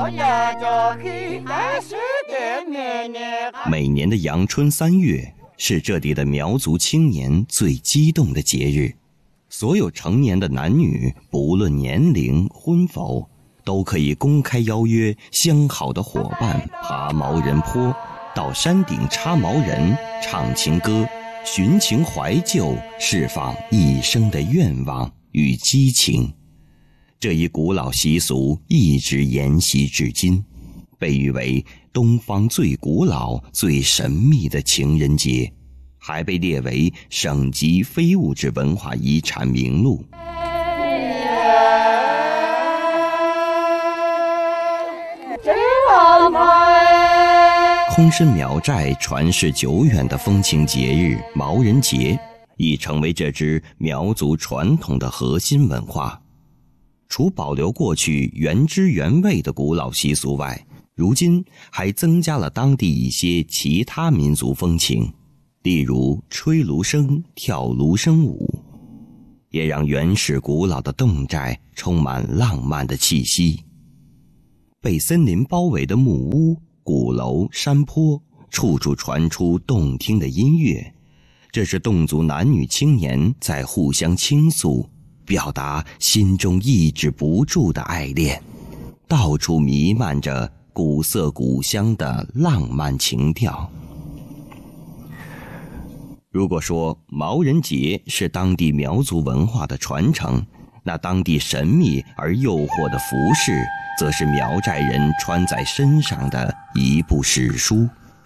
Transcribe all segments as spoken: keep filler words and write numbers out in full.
每年的阳春三月是这里的苗族青年最激动的节日，所有成年的男女不论年龄婚否，都可以公开邀约相好的伙伴爬毛人坡，到山顶插毛人，唱情歌，寻情怀旧，释放一生的愿望与激情。这一古老习俗一直沿袭至今，被誉为东方最古老最神秘的情人节，还被列为省级非物质文化遗产名录。空参苗寨传世久远的风情节日毛人节，已成为这支苗族传统的核心文化。除保留过去原汁原味的古老习俗外，如今还增加了当地一些其他民族风情，例如吹芦笙、跳芦笙舞，也让原始古老的侗寨充满浪漫的气息。被森林包围的木屋、鼓楼、山坡，处处传出动听的音乐，这是侗族男女青年在互相倾诉，表达心中抑制不住的爱恋，到处弥漫着古色古香的浪漫情调。如果说毛人节是当地苗族文化的传承，那当地神秘而诱惑的服饰，则是苗寨人穿在身上的一部史书。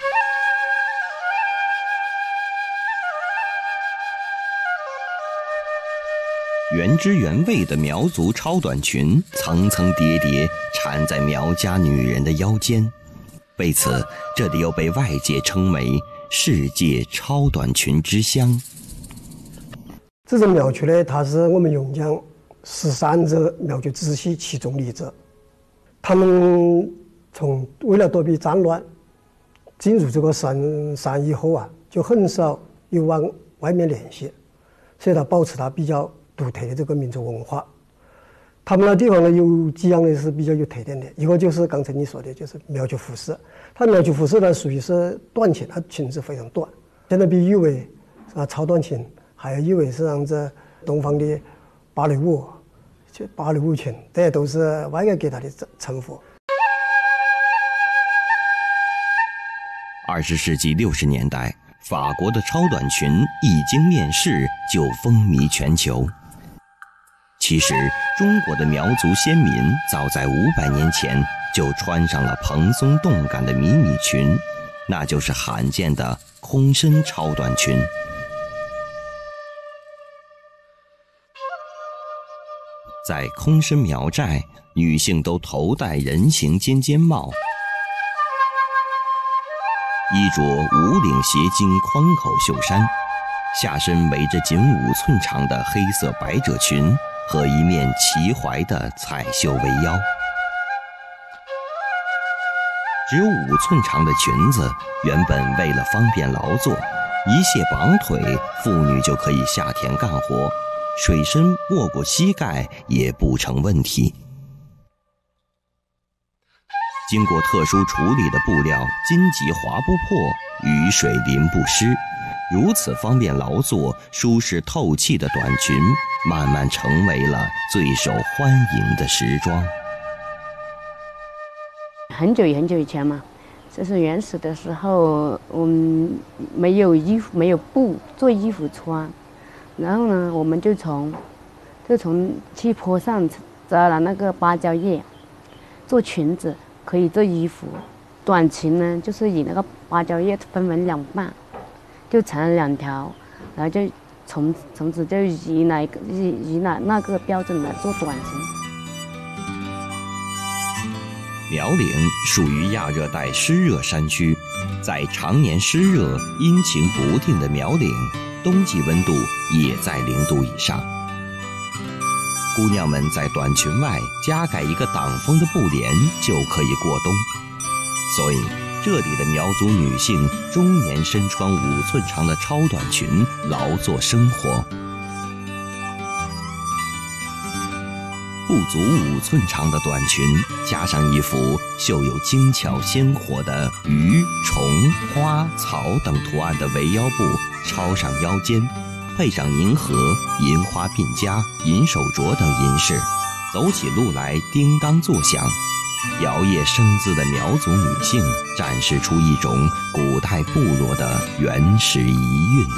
原汁原味的苗族超短裙层层叠叠缠在苗家女人的腰间，为此这里又被外界称为世界超短裙之乡。 这种苗族呢，它是我们榕江十三支苗族支系其中一支，他们从为了躲避战乱，进入这个深山以后啊，就很少有往外面联系，所以它保持它比较独特的这个民族文化。他们那地方呢，有几样呢是比较有特点的，一个就是刚才你说的，就是苗族服饰。它苗族服饰呢属于是短裙，它裙子非常短，现在被誉为啊超短裙，还有誉为是让这东方的芭蕾舞，就芭蕾舞裙，这些都是外界给它的称呼。 二十世纪六十年代，法国的超短裙一经面世就风靡全球。其实中国的苗族先民早在五百年前就穿上了蓬松动感的迷你裙，那就是罕见的空身超短裙。在空身苗寨，女性都头戴人形尖尖帽，衣着无领斜襟宽口袖衫，下身围着仅五寸长的黑色百褶裙和一面齐怀的彩绣围腰。只有五寸长的裙子，原本为了方便劳作，一卸绑腿，妇女就可以下田干活，水深没过膝盖也不成问题。经过特殊处理的布料，荆棘划不破，雨水淋不湿，如此方便劳作、舒适透气的短裙，慢慢成为了最受欢迎的时装。 很久很久以前嘛，这是原始的时候，我们没有衣服，没有布做衣服穿，然后呢，我们就从就从去坡上摘了那个芭蕉叶，做裙子。可以做衣服，短裙呢，就是以那个芭蕉叶分为两半，就成了两条，然后就从从此就以哪个以以哪那个标准来做短裙。 苗岭属于亚热带湿热山区，在常年湿热、阴晴不定的苗岭，冬季温度也在零度以上。姑娘们在短裙外加盖一个挡风的布帘就可以过冬，所以这里的苗族女性终年身穿五寸长的超短裙劳作生活。 不足五寸长的短裙，加上一幅绣有精巧鲜活的鱼、虫、花、草等图案的围腰布抄上腰间，配上银盒、银花鬓夹、银手镯等银饰，走起路来叮当作响。摇曳生姿的苗族女性展示出一种古代部落的原始遗韵。